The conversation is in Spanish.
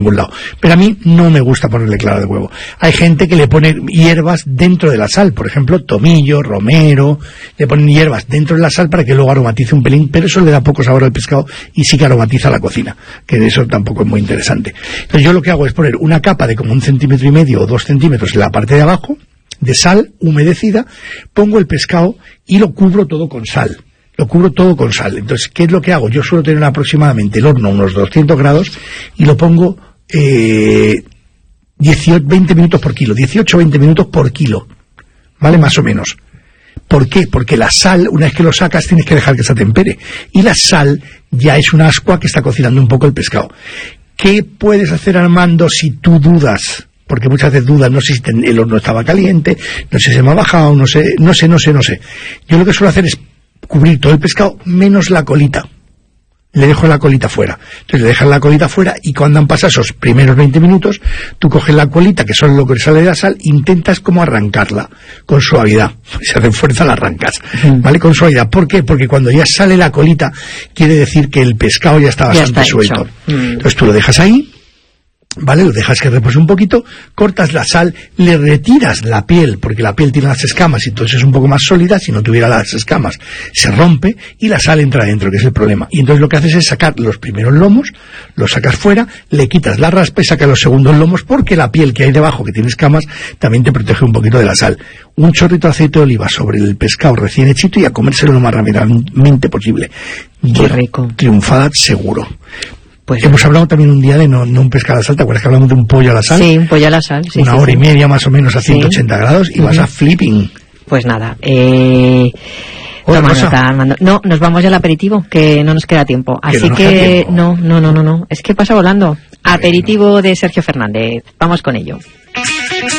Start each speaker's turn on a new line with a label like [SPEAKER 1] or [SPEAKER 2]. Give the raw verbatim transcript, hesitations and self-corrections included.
[SPEAKER 1] ningún lado. Pero a mí no me gusta ponerle clara de huevo. Hay gente que le pone hierbas dentro de la sal, por ejemplo, tomillo, romero, le ponen hierbas dentro de la sal para que luego aromatice un pelín, pero eso le da poco sabor al pescado y sí que aromatiza la cocina, que eso tampoco es muy interesante. Entonces yo lo que hago es poner una capa de como un centímetro y medio o dos centímetros en la parte de abajo, de sal humedecida, pongo el pescado y lo cubro todo con sal. Lo cubro todo con sal. Entonces, ¿qué es lo que hago? Yo suelo tener aproximadamente el horno a unos doscientos grados y lo pongo eh, dieciocho, veinte minutos por kilo, dieciocho a veinte minutos por kilo, ¿vale? Más o menos. ¿Por qué? Porque la sal, una vez que lo sacas, tienes que dejar que se atempere. Y la sal ya es una ascua que está cocinando un poco el pescado. ¿Qué puedes hacer, Armando, si tú dudas? Porque muchas veces dudas, no sé si el horno estaba caliente, no sé si se me ha bajado, no sé, no sé, no sé, no sé. Yo lo que suelo hacer es cubrir todo el pescado menos la colita. Le dejo la colita fuera. Entonces le dejas la colita fuera y cuando han pasado esos primeros veinte minutos, tú coges la colita, que son lo que sale de la sal, intentas como arrancarla con suavidad. Si hace fuerza la arrancas, ¿vale? Con suavidad. ¿Por qué? Porque cuando ya sale la colita, quiere decir que el pescado ya está bastante ya está suelto. Mm. Entonces tú lo dejas ahí, ¿vale? Lo dejas que repose un poquito, cortas la sal, le retiras la piel, porque la piel tiene las escamas y entonces es un poco más sólida. Si no tuviera las escamas, se rompe y la sal entra adentro, que es el problema. Y entonces lo que haces es sacar los primeros lomos, los sacas fuera, le quitas la raspa y sacas los segundos lomos, porque la piel que hay debajo, que tiene escamas, también te protege un poquito de la sal. Un chorrito de aceite de oliva sobre el pescado recién hechito y a comérselo lo más rápidamente posible.
[SPEAKER 2] Qué rico.
[SPEAKER 1] Triunfada seguro.
[SPEAKER 2] Pues
[SPEAKER 1] hemos hablado también un día de no, no un pescado a la sal, ¿te acuerdas que hablamos de un pollo a la sal?
[SPEAKER 2] Sí, un pollo a la sal. Sí,
[SPEAKER 1] Una
[SPEAKER 2] sí,
[SPEAKER 1] hora
[SPEAKER 2] sí.
[SPEAKER 1] y media más o menos a ciento ochenta sí. grados y uh-huh. vas a flipping.
[SPEAKER 2] Pues nada, eh... Toma nota, Armando. No, nos vamos ya al aperitivo, que no nos queda tiempo. Así
[SPEAKER 1] no
[SPEAKER 2] que, no, no, no, no, no. Es que pasa volando. Aperitivo de Sergio Fernández. Vamos con ello.